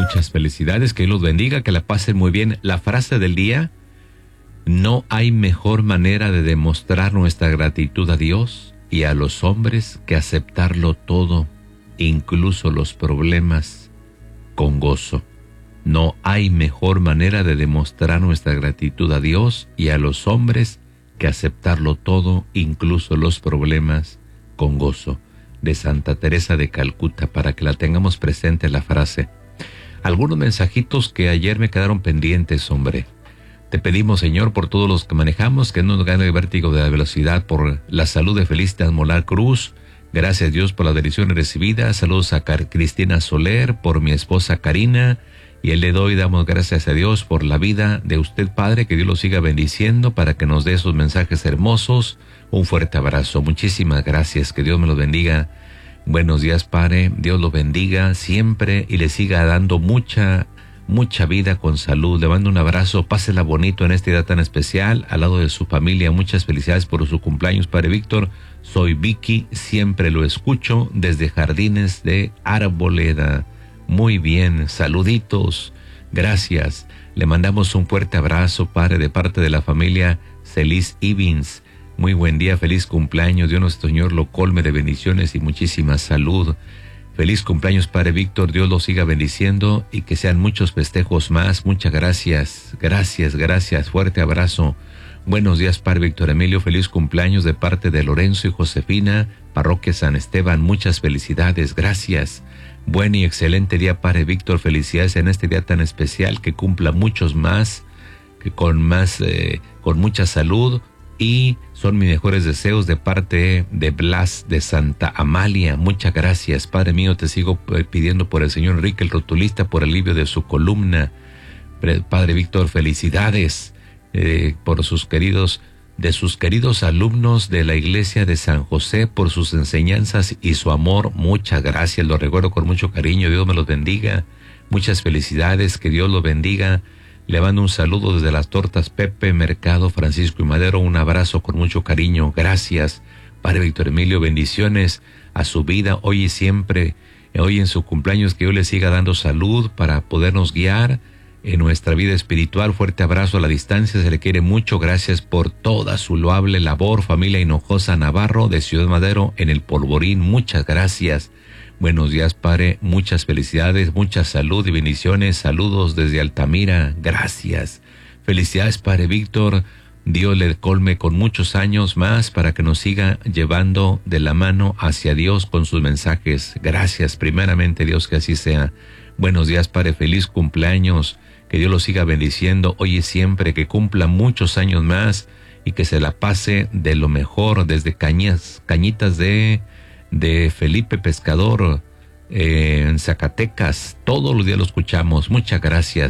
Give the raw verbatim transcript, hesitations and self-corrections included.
Muchas felicidades, que Dios los bendiga, que la pasen muy bien. La frase del día: no hay mejor manera de demostrar nuestra gratitud a Dios y a los hombres que aceptarlo todo, incluso los problemas, con gozo. No hay mejor manera de demostrar nuestra gratitud a Dios y a los hombres que aceptarlo todo, incluso los problemas, con gozo. De Santa Teresa de Calcuta, para que la tengamos presente la frase. Algunos mensajitos que ayer me quedaron pendientes, hombre. Te pedimos, Señor, por todos los que manejamos, que no nos gane el vértigo de la velocidad, por la salud de Felicitas Molar Cruz. Gracias, Dios, por las bendiciones recibidas. Saludos a Car- Cristina Soler, por mi esposa Karina. Y el día de hoy damos gracias a Dios por la vida de usted, Padre, que Dios lo siga bendiciendo para que nos dé esos mensajes hermosos. Un fuerte abrazo. Muchísimas gracias. Que Dios me los bendiga. Buenos días, Padre. Dios lo bendiga siempre y le siga dando mucha, mucha vida con salud. Le mando un abrazo. Pásela bonito en este día tan especial al lado de su familia. Muchas felicidades por su cumpleaños, Padre Víctor. Soy Vicky. Siempre lo escucho desde Jardines de Arboleda. Muy bien. Saluditos. Gracias. Le mandamos un fuerte abrazo, Padre, de parte de la familia Celis Ivins. Muy buen día, feliz cumpleaños. Dios nuestro Señor lo colme de bendiciones y muchísima salud. Feliz cumpleaños, Padre Víctor. Dios lo siga bendiciendo y que sean muchos festejos más. Muchas gracias, gracias, gracias. Fuerte abrazo. Buenos días, Padre Víctor Emilio. Feliz cumpleaños de parte de Lorenzo y Josefina, Parroquia San Esteban. Muchas felicidades, gracias. Buen y excelente día, Padre Víctor. Felicidades en este día tan especial. Que cumpla muchos más, que con más, eh, con mucha salud. Y son mis mejores deseos de parte de Blas de Santa Amalia. Muchas gracias, Padre mío. Te sigo pidiendo por el señor Enrique, el rotulista, por el alivio de su columna. Padre Víctor, felicidades eh, por sus queridos, de sus queridos alumnos de la iglesia de San José, por sus enseñanzas y su amor. Muchas gracias, lo recuerdo con mucho cariño. Dios me los bendiga. Muchas felicidades, que Dios los bendiga. Le mando un saludo desde las tortas Pepe, Mercado, Francisco y Madero. Un abrazo con mucho cariño. Gracias, Padre Víctor Emilio. Bendiciones a su vida hoy y siempre. Hoy en su cumpleaños, que Dios le siga dando salud para podernos guiar en nuestra vida espiritual. Fuerte abrazo a la distancia. Se le quiere mucho. Gracias por toda su loable labor. Familia Hinojosa Navarro de Ciudad Madero en el Polvorín. Muchas gracias. Buenos días, Padre. Muchas felicidades, mucha salud y bendiciones. Saludos desde Altamira. Gracias. Felicidades, Padre Víctor. Dios le colme con muchos años más para que nos siga llevando de la mano hacia Dios con sus mensajes. Gracias. Primeramente, Dios, que así sea. Buenos días, Padre. Feliz cumpleaños. Que Dios lo siga bendiciendo hoy y siempre. Que cumpla muchos años más y que se la pase de lo mejor desde Cañas, Cañitas de... de Felipe Pescador, eh, en Zacatecas. Todos los días lo escuchamos. Muchas gracias.